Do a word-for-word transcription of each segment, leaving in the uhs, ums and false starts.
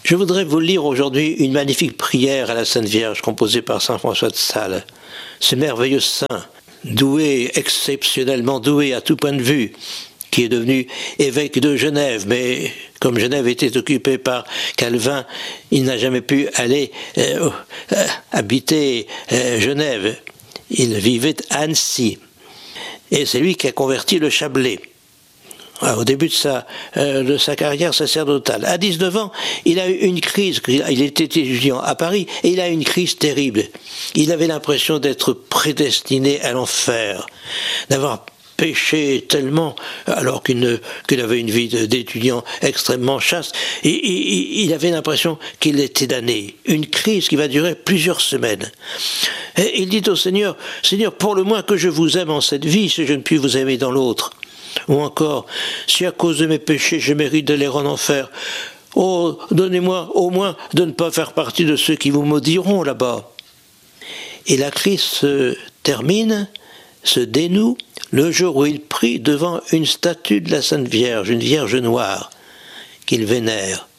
Je voudrais vous lire aujourd'hui une magnifique prière à la Sainte Vierge composée par saint François de Sales. Ce merveilleux saint, doué, exceptionnellement doué à tout point de vue, qui est devenu évêque de Genève, mais comme Genève était occupée par Calvin, il n'a jamais pu aller euh, euh, habiter euh, Genève. Il vivait à Annecy. Et c'est lui qui a converti le Chablais. Au début de sa, euh, de sa carrière sacerdotale. À dix-neuf ans, il a eu une crise, il était étudiant à Paris, et il a eu une crise terrible. Il avait l'impression d'être prédestiné à l'enfer, d'avoir péché tellement, alors qu'il, qu'il avait une vie d'étudiant extrêmement chaste, et, et, il avait l'impression qu'il était damné. Une crise qui va durer plusieurs semaines. Et il dit au Seigneur, « Seigneur, pour le moins que je vous aime en cette vie, si je ne puis vous aimer dans l'autre. » Ou encore, si à cause de mes péchés je mérite d'aller en enfer, oh, donnez-moi au moins de ne pas faire partie de ceux qui vous maudiront là-bas. Et la crise se termine, se dénoue, le jour où il prie devant une statue de la Sainte Vierge, une Vierge noire, qu'il vénère.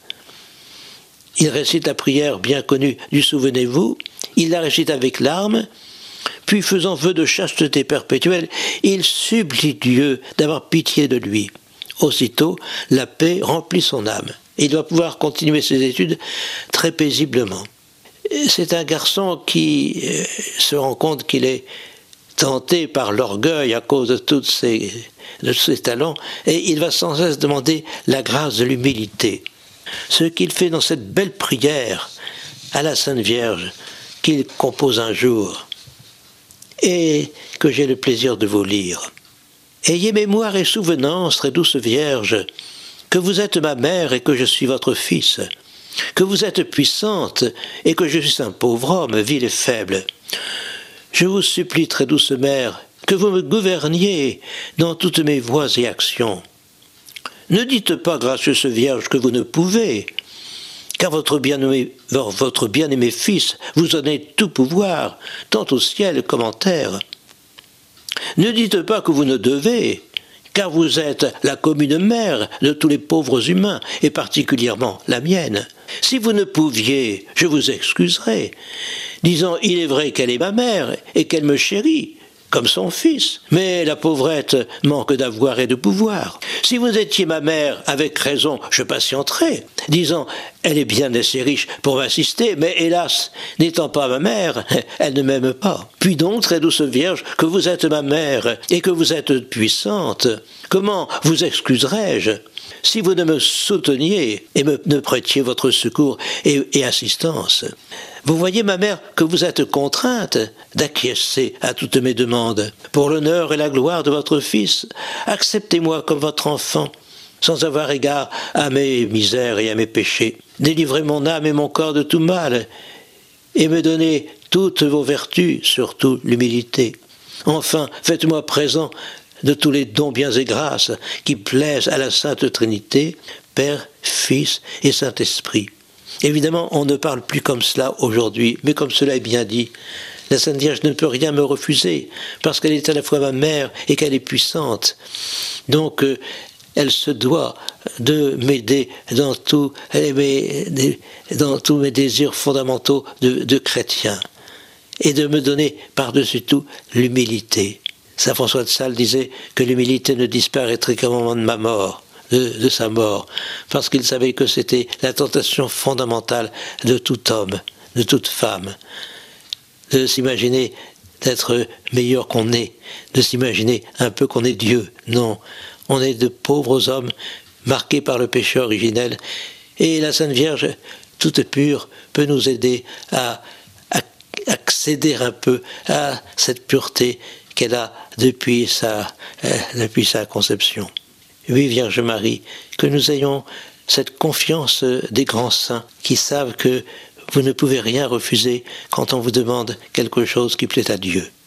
Il récite la prière bien connue du Souvenez-vous, il la récite avec larmes, puis faisant vœu de chasteté perpétuelle, il supplie Dieu d'avoir pitié de lui. Aussitôt, la paix remplit son âme. Il doit pouvoir continuer ses études très paisiblement. C'est un garçon qui se rend compte qu'il est tenté par l'orgueil à cause de tous ses, de ses talents, et il va sans cesse demander la grâce de l'humilité. Ce qu'il fait dans cette belle prière à la Sainte Vierge, qu'il compose un jour, et que j'ai le plaisir de vous lire. Ayez mémoire et souvenance, très douce Vierge, que vous êtes ma mère et que je suis votre fils, que vous êtes puissante et que je suis un pauvre homme, vil et faible. Je vous supplie, très douce mère, que vous me gouverniez dans toutes mes voies et actions. Ne dites pas, gracieuse Vierge, que vous ne pouvez, car votre bien-aimé, votre bien-aimé Fils vous en est tout pouvoir, tant au ciel qu'en en terre. Ne dites pas que vous ne devez, car vous êtes la commune mère de tous les pauvres humains, et particulièrement la mienne. Si vous ne pouviez, je vous excuserais, disant « Il est vrai qu'elle est ma mère et qu'elle me chérit ». Comme son fils. Mais la pauvrette manque d'avoir et de pouvoir. Si vous étiez ma mère, avec raison, je patienterais, disant « Elle est bien assez riche pour m'assister, mais hélas, n'étant pas ma mère, elle ne m'aime pas. » Puis donc, très douce Vierge, que vous êtes ma mère et que vous êtes puissante, comment vous excuserais-je si vous ne me souteniez et me, ne prêtiez votre secours et, et assistance? Vous voyez, ma mère, que vous êtes contrainte d'acquiescer à toutes mes demandes. Pour l'honneur et la gloire de votre Fils, acceptez-moi comme votre enfant, sans avoir égard à mes misères et à mes péchés. Délivrez mon âme et mon corps de tout mal, et me donnez toutes vos vertus, surtout l'humilité. Enfin, faites-moi présent de tous les dons, biens et grâces qui plaisent à la Sainte Trinité, Père, Fils et Saint-Esprit. Évidemment, on ne parle plus comme cela aujourd'hui, mais comme cela est bien dit, la Sainte Vierge ne peut rien me refuser, parce qu'elle est à la fois ma mère et qu'elle est puissante. Donc, euh, elle se doit de m'aider dans, tout, mes, dans tous mes désirs fondamentaux de, de chrétien, et de me donner par-dessus tout l'humilité. Saint François de Sales disait que l'humilité ne disparaîtrait qu'au moment de ma mort. De, de sa mort, parce qu'il savait que c'était la tentation fondamentale de tout homme, de toute femme, de s'imaginer d'être meilleur qu'on est, de s'imaginer un peu qu'on est Dieu. Non, on est de pauvres hommes marqués par le péché originel, et la Sainte Vierge, toute pure, peut nous aider à, à accéder un peu à cette pureté qu'elle a depuis sa, euh, depuis sa conception. Oui, Vierge Marie, que nous ayons cette confiance des grands saints qui savent que vous ne pouvez rien refuser quand on vous demande quelque chose qui plaît à Dieu.